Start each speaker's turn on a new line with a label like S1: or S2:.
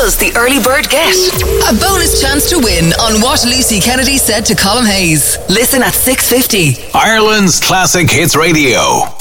S1: does the early bird get? A bonus chance to win on what Lucy Kennedy said to Colm Hayes. Listen at 6:50.
S2: Ireland's Classic Hits Radio.